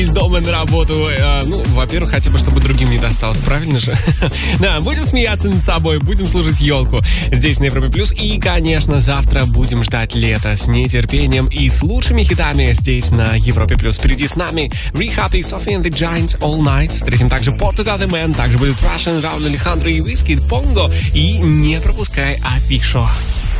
из дома на работу. Во-первых, хотя бы, чтобы другим не досталось, правильно же? Да, будем смеяться над собой, будем слушать елку здесь на Европе Плюс. И, конечно, завтра будем ждать лета с нетерпением и с лучшими хитами здесь на Европе Плюс. Впереди с нами Rehab и Sophie and the Giants All Night. Встретим также Portugal The Man, также будет Russian, Рауль Алехандро и Wizkid Pongo. И не пропускай афишу.